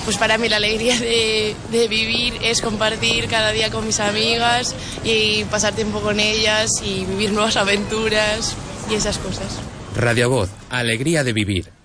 pues para mí la alegría de vivir es compartir cada día con mis amigas y pasar tiempo con ellas y vivir nuevas aventuras y esas cosas. Radio Voz, alegría de vivir.